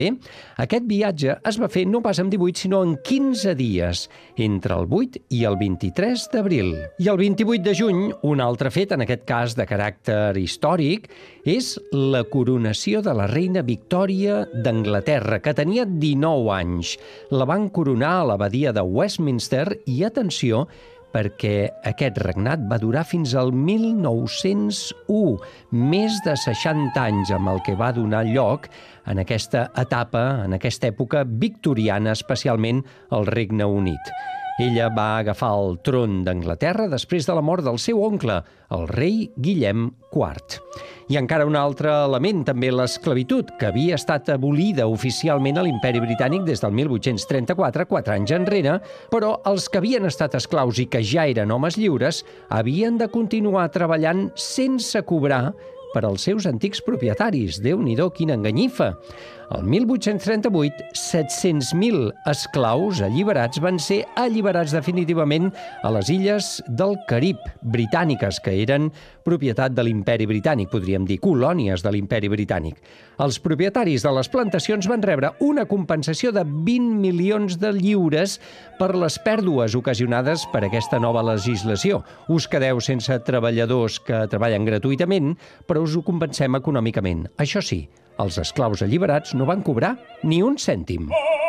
Aquest viatge es va fer no pas en 18, sinó en 15 dies, entre el 8 i el 23 d'abril. I el 28 de juny, un altre fet, en aquest cas de caràcter històric, és la coronació de la reina Victòria d'Anglaterra, que tenia 19 anys. La van coronar a l'abadia de Westminster i, atenció, perquè aquest regnat va durar fins al 1901, més de 60 anys, amb el que va donar lloc en aquesta etapa, en aquesta època victoriana, especialment al Regne Unit. Ella va agafar el tron d'Anglaterra després de la mort del seu oncle, el rei Guillem IV. I encara un altre element, també l'esclavitud, que havia estat abolida oficialment a l'Imperi Britànic des del 1834, 4 anys enrere, però els que havien estat esclaus i que ja eren homes lliures havien de continuar treballant sense cobrar per als seus antics propietaris. Déu-n'hi-do, quina enganyifa! El 1838, 700.000 esclaus alliberats van ser alliberats definitivament a les illes del Carib britàniques, que eren propietat de l'Imperi Britànic, podríem dir, colònies de l'Imperi Britànic. Els propietaris de les plantacions van rebre una compensació de 20 milions de lliures per les pèrdues ocasionades per aquesta nova legislació. Us quedeu sense treballadors que treballen gratuïtament, però us ho compensem econòmicament. Això sí, els esclaus alliberats no van cobrar ni un cèntim.